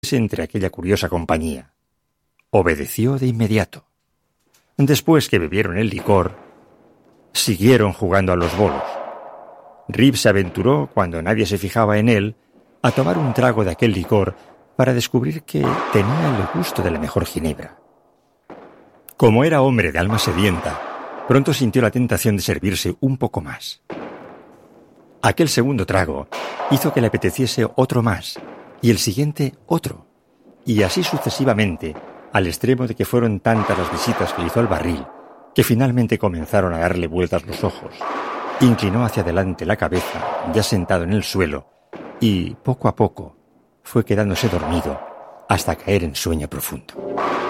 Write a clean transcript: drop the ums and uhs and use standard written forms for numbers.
entre aquella curiosa compañía. Obedeció de inmediato. Después que bebieron el licor, siguieron jugando a los bolos. Rip se aventuró, cuando nadie se fijaba en él, a tomar un trago de aquel licor para descubrir que tenía el gusto de la mejor ginebra. Como era hombre de alma sedienta, pronto sintió la tentación de servirse un poco más. Aquel segundo trago hizo que le apeteciese otro más, y el siguiente otro, y así sucesivamente, al extremo de que fueron tantas las visitas que hizo al barril, que finalmente comenzaron a darle vueltas los ojos. Inclinó hacia adelante la cabeza, ya sentado en el suelo, y, poco a poco, fue quedándose dormido hasta caer en sueño profundo.